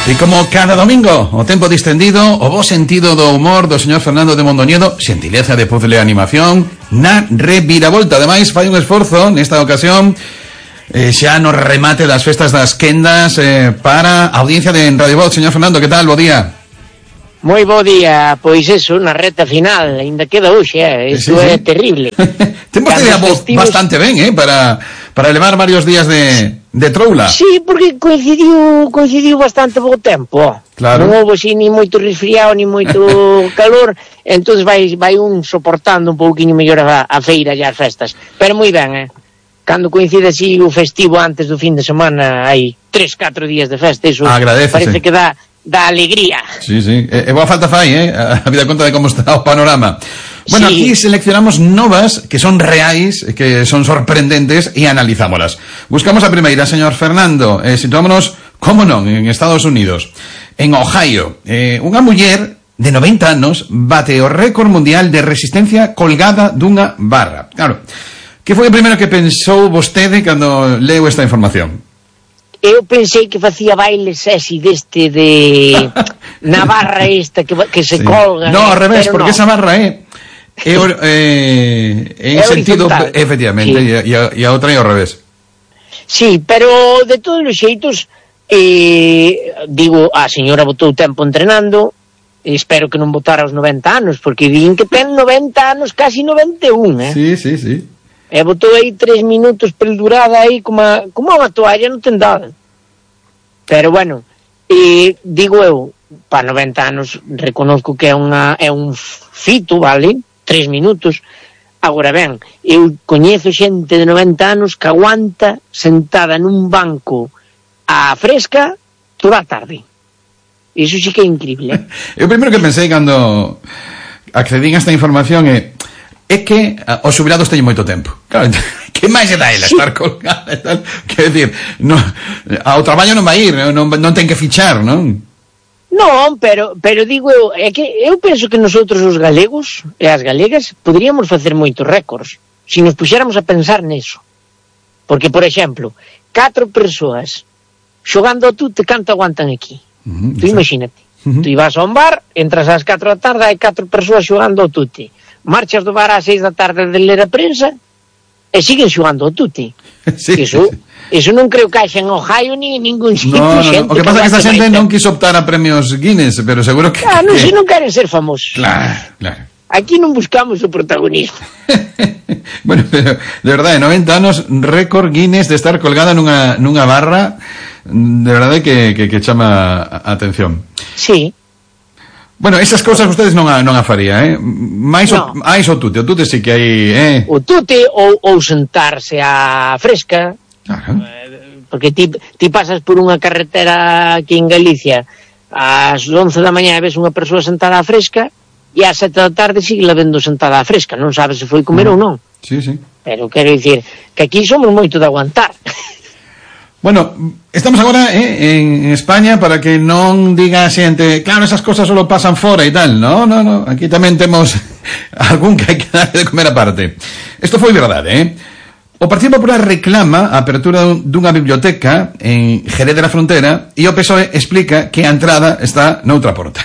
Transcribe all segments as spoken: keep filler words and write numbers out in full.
E como cada domingo, o tempo distendido, o bo sentido do humor do señor Fernando de Mondoñedo, xentileza de puzzle e animación, na reviravolta. Ademais, fai un esforzo nesta ocasión, eh, xa no remate das festas das quendas, eh, para a audiencia de Radio Voz. Señor Fernando, que tal? Bo día. Moi bo día, pois eso, na reta final, ainda queda hoxe, eh? Isto sí, sí. É terrible. Temos que ir a voz festivos... bastante ben, eh, para, para levar varios días de, de troula. Sí, porque coincidiu, coincidiu bastante bo tempo. Claro. Non houve así ni moito resfriado, ni moito calor, entón vai, vai un soportando un pouquinho mellor a, a feira e as festas. Pero moi ben, eh. Cando coincide así o festivo antes do fin de semana, hai tres, catro días de festa, eso agradece, parece que dá... da alegría. Sí, sí, e, e boa falta fai, eh, a vida conta de como está o panorama. Bueno, sí. Aquí seleccionamos novas que son reais, que son sorprendentes e analizámolas. Buscamos a primeira, señor Fernando, eh, situámonos, como non, en Estados Unidos, en Ohio. Eh, unha muller de noventa anos bate o récord mundial de resistencia colgada dunha barra. Claro, que foi o primeiro que pensou vostede cando leu esta información? Eu pensei que facía baile sexy deste de na barra esta que, que se sí. colga. No, ao revés, porque no. Esa barra é é, eh, en é sentido horizontal. Efectivamente, sí. e, a, e a outra é ao revés. Sí, pero de todos os xeitos eh, digo, a señora botou tempo entrenando, espero que non botara os noventa anos, porque din que ten noventa anos, casi noventa e un, eh? Sí, sí, sí. E botou aí tres minutos perdurada aí como a, como a toalla, non ten dado. Pero bueno, e digo eu, para noventa anos reconozco que é unha é un fito, vale? Tres minutos. Agora ben, eu coñezo xente de noventa anos que aguanta sentada nun banco a fresca toda a tarde. Iso sí que é increíble, eh? Eu primeiro que pensei cando accedín a esta información é é que uh, os xubilados teñen moito tempo. Claro, que máis é da ela sí. Estar colgada e tal? Quer decir, no, ao traballo non vai ir, non, non ten que fichar, non? Non, pero, pero digo eu, é que eu penso que nosotros os galegos e as galegas poderíamos facer moitos récords se nos puxéramos a pensar neso. Porque, por exemplo, catro persoas xogando ao tute, canto aguantan aquí? Uh-huh, tú imagínate. Uh-huh. Tú ibas a un bar, entras ás catro da tarde, hai catro persoas xogando ao tute. Marchas do bar ás seis da tarde de ler a prensa e siguen xogando ao tute. Sí, eso, sí, sí. Eso non creo que haxa en Ohio ni en ningún sitio. No, no, no. O que pasa é que esta xente non quiso optar a premios Guinness, pero seguro que... Claro, non, se non queren ser famosos. Claro, claro. Aquí non buscamos o protagonismo. Bueno, pero de verdade, noventa anos, récord Guinness de estar colgada nunha, nunha barra, de verdade que, que, que chama a atención. Sí. Bueno, esas cousas ustedes non a, non a faría, eh? Mais no. o, máis o tute, o tute sí que hai, eh? O tute ou, ou sentarse á fresca. Ajá. Porque ti, ti pasas por unha carretera aquí en Galicia ás once da mañá e ves unha persoa sentada á fresca e ás sete da tarde sigue la vendo sentada á fresca, non sabes se foi comer mm. ou non. Sí, sí. Pero quero dicir que aquí somos moito de aguantar. Bueno, estamos agora eh, en España para que non diga a xente, claro, esas cosas solo pasan fora e tal. No, no, no, aquí tamén temos algún que hai que darle de comer aparte. Isto foi verdade, eh? O Partido Popular reclama a apertura dunha biblioteca en Jerez de la Frontera e o P S O E explica que a entrada está noutra porta.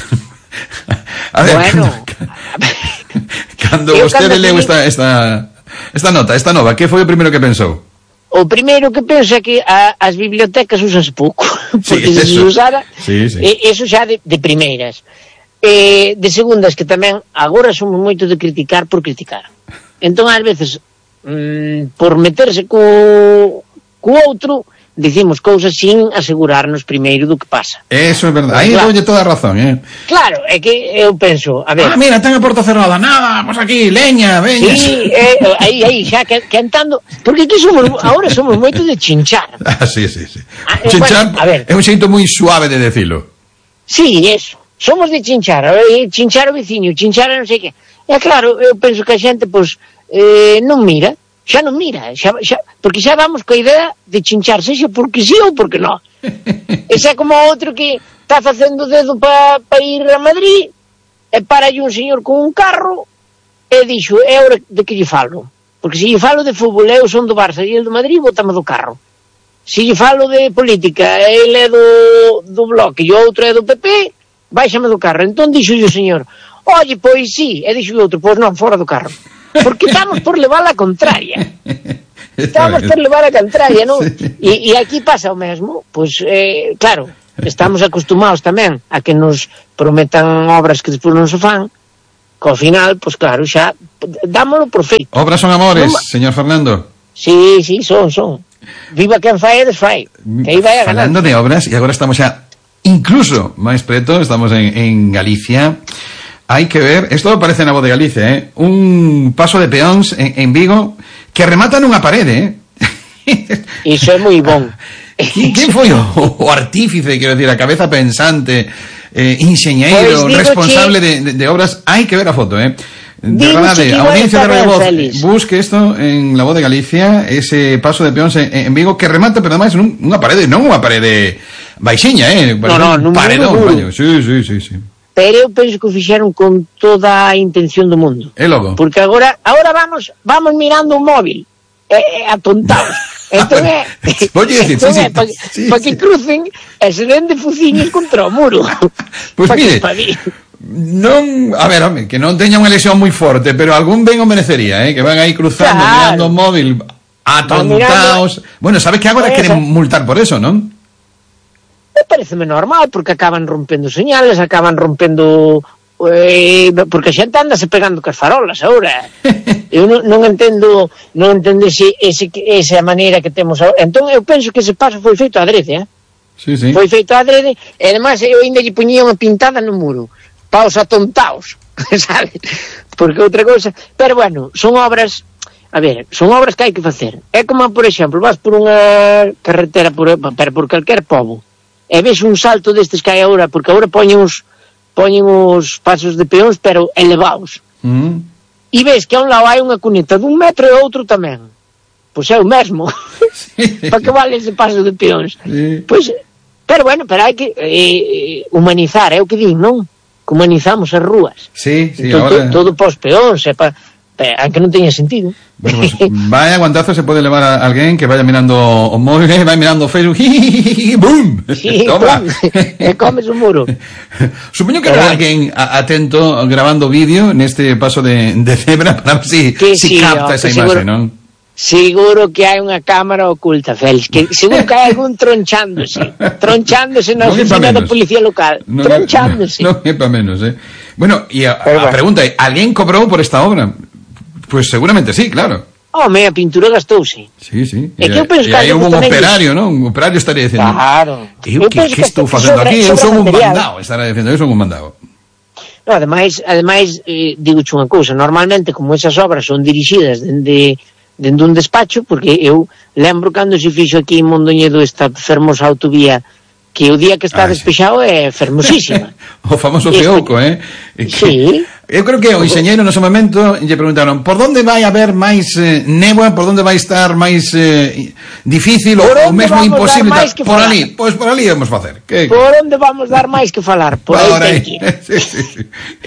A ver, bueno, cando, cando vostede leu esta, esta, esta nota, esta nova, que foi o primeiro que pensou? O primeiro que penso é que a, as bibliotecas usas pouco, porque sí, se usara, sí, sí. E, eso xa de, de primeiras. E, de segundas, que tamén agora somos moito de criticar por criticar. Entón, ás veces, mmm, por meterse co, co outro, dicimos cousas sin asegurarnos primeiro do que pasa. Eso é verdade, aí claro. Doulle toda a razón, eh? Claro, é que eu penso, a ver... Ah, mira, ten a porta cerrada, nada, pues aquí, leña, veña... Sí, eh, aí, aí, xa que, cantando... Porque aquí somos, ahora somos moito de chinchar. Ah, sí, sí, sí. Ah, eh, chinchar, bueno, a ver, é un xeito moi suave de decilo. Sí, eso. Somos de chinchar, eh, chinchar o veciño, chinchar a non sei que. É claro, eu penso que a xente, pois, eh, non mira... xa non mira, xa, xa, porque xa vamos coa idea de chinchar, sexa porque sí ou porque non. Ese é como outro que está facendo dedo para pa ir a Madrid e para aí un señor con un carro e dixo, é hora de que lle falo, porque se lle falo de fútbol eu son do Barça e el do Madrid, botame do carro. se lle falo de política, ele é do, do Bloque e o outro é do P P, baixame do carro. Entón dixo o señor, oye, pois sí, e dixo o outro, pois non, fora do carro. Porque estamos por levar a contraria. Estamos por levar a contraria, non? Sí. E, e aquí pasa o mesmo, pois, eh, claro, estamos acostumados tamén a que nos prometan obras que despois non se fan, que ao final, pois claro, xa dámolo por feito. Obras son amores, non, señor Fernando. Sí, sí, son, son. Viva quen fai e desfai. Que aí vai a ganar. Falando de obras, e agora estamos xa incluso máis preto, estamos en, en Galicia. Hai que ver, isto parece na Voz de Galicia, eh? Un paso de peóns en, en Vigo que remata nunha parede, eh? Iso é moi bon. Quen foi o, o artífice, quero decir, a cabeza pensante, eh, enxeñeiro, pues responsable que... de, de, de obras? Hai que ver a foto, eh? De verdade, a audiencia de Radio Voz, busque isto en La Voz de Galicia, ese paso de peóns en, en Vigo que remata, pero además en unha parede, non unha parede baixiña, eh? No, no, un paredón, vaya. Sí, sí, sí, sí. Pero eu penso que o fixeron con toda a intención do mundo. É logo. Porque agora agora vamos vamos mirando un móvil, eh, atontados. Entón é, oye, entón sí, é, sí, para sí, pa sí. que crucen e se den de fuciños contra o muro. Pois pues mire, pa non, a ver, home, que non teña unha lesión moi forte, pero algún ben o merecería, eh, que van aí cruzando, claro, mirando o móvil, atontados. Bueno, sabes que agora pues queren multar por eso, non? Me pareceme normal, porque acaban rompendo señales, acaban rompendo... Eh, porque a xente anda se pegando cas farolas agora. Eu non, non entendo non entendo ese, ese, esa maneira que temos agora. Entón eu penso que ese paso foi feito adrede, eh? Sí, sí. Foi feito adrede, e además eu ainda lle puñía unha pintada no muro para os atontaos, sabes? Porque outra cousa, pero bueno, son obras, a ver, son obras que hai que facer. É como, por exemplo, vas por unha carretera por, pero por calquer pobo e ves un salto destes que hai agora, porque agora poñen os poñen os pasos de peóns, pero elevados. Mm. E ves que a un lado hai unha cuneta dun metro e outro tamén. Pois é o mesmo. Sí. Para que vale ese paso de peóns? Sí. Pois, pero bueno, pero hai que eh, humanizar, é o que din, non? Que humanizamos as rúas. Sí, sí, todo, ahora... todo pos peóns, é pa... aunque non teña sentido. Bueno, pues, vaya guantazo se pode levar a alguén que vaya mirando o móvil, vai mirando o Facebook, ¡bum! Sí, toma. E comes o muro. Supoño que habrá alguén atento grabando vídeo neste paso de, de cebra para ver si, que si sí, capta no, esa seguro, imaxe, non? Seguro que hai unha cámara oculta, Félix, que seguro que hai algún tronchándose, tronchándose na oficina da policía local, no, tronchándose. Non é pa menos, eh. Bueno, e a, a pregunta é, alguén cobrou por esta obra? Pues seguramente sí, claro. Home, a pintura gastouse. Sí, sí. E, e que eu penso que aí hubo un operario, non? Un operario estaría dicindo. Claro. Eu, que, que estou facendo aquí? Eu son un mandado, estaría dicindo, eu son un mandado. No, ademais, ademais eh, digo unha cousa, normalmente como esas obras son dirixidas dende dende un despacho, porque eu lembro cando se fixo aquí en Mondoñedo esta fermosa autovía que o día que está ah, despexado sí. É fermosísima. O famoso Feouco, eh? Que, sí. Eu creo que o enxeñeiro no seu momento lle preguntaron por onde vai haber máis eh, néboa, por onde vai estar máis eh, difícil ou, ou mesmo imposible. Por falar? Ali, pois pues por ali vamos facer. Que, por onde vamos dar máis que falar? Por aí ten que ir. Sí, sí, sí.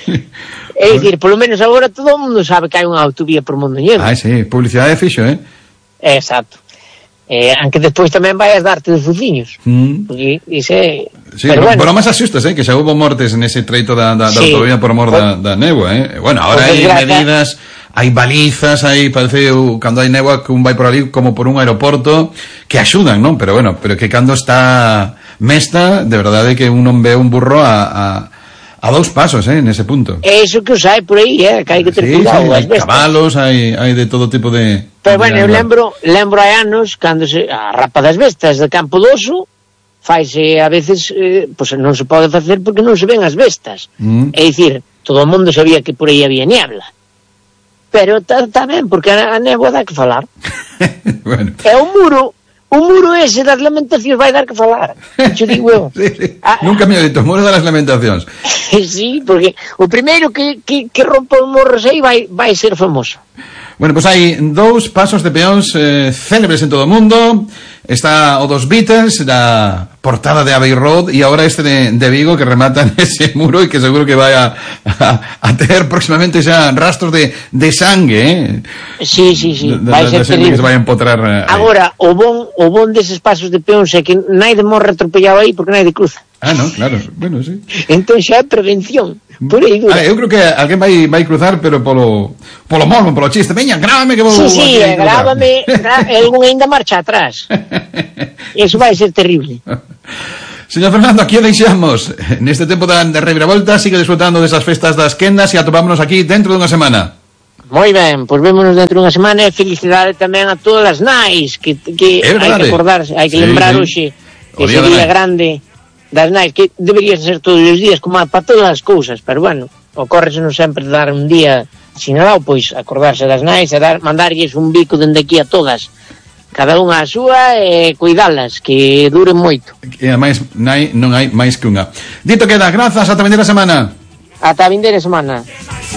É dicir, polo menos agora todo o mundo sabe que hai unha autovía por Mondoñedo. Ah, sí, publicidade fixo, eh? Exacto. Eh, aunque despois tamén vai a darte de fuciños. Mm. Porque ise... Sí, pero bueno, máis asustas, eh, que xa hubo mortes nese treito da, da, da sí. autovía por mor da, da néboa, eh. Bueno, agora hai medidas, hai balizas, hai, parece, cando hai néboa que un vai por ali como por un aeroporto, que axudan, non? Pero bueno, pero que cando está mesta, de verdade que un non ve un burro a... a a dous pasos, eh, nese punto. É iso que os hai por aí, eh, que hai que ter sí, cuidado. Sí, hai cabalos, hai, hai de todo tipo de... Pero de bueno, eu lembro, lembro hai anos, cando se, a rapa das bestas de Campo Doso, faise a veces, eh, pues non se pode facer porque non se ven as bestas. Mm. É dicir, todo o mundo sabía que por aí había niebla. Pero tamén, porque a, a néboa dá que falar. Bueno. É un muro... O muro ese das lamentacións vai dar que falar. Xo digo eu. Sí, sí. Ah, nunca me he dito, o muro das lamentacións. Sí, porque o primeiro que, que, que rompa os morros aí vai, vai ser famoso. Bueno, pois pues hai dous pasos de peóns eh, célebres en todo o mundo Está o dos Beatles, la portada de Abbey Road, y ahora este de, de Vigo, que rematan ese muro y que seguro que vai a, a, a ter próximamente xa rastros de, de sangue, eh? Sí, sí, sí, de, vai de, ser de terrible. Que se vai a empotrar. Eh, agora, o bon, o bon deses pasos de peóns é que naide morre atropellado aí porque naide cruza. Ah, no, claro, bueno, sí. Entón xa é prevención, por aí dura. Ah, eu creo que alguén vai vai cruzar, pero polo polo morbo, polo chiste. Veña, grábame que vou. Sí, sí, grábame, gra, algún ainda marcha atrás. Eso vai ser terrible. Señor Fernando, aquí o deixamos. Neste tempo da de reviravolta, sigue disfrutando desas festas das quendas e atopámonos aquí dentro dunha semana. Moi ben, pois vémonos dentro dunha semana e felicidade tamén a todas as nais que, que hai que acordarse, hai que sí, lembrar sí. Hoxe que ese día grande das nais, que debería ser todos os días como para todas as cousas, pero bueno, ocórrese non sempre dar un día sinalado, pois acordarse das nais e dar, mandarlles un bico dende aquí a todas, cada unha a súa, e cuidalas, que duren moito. E ademais nai, non hai máis que unha. Dito queda, grazas, ata vindeira semana. Ata vindeira semana.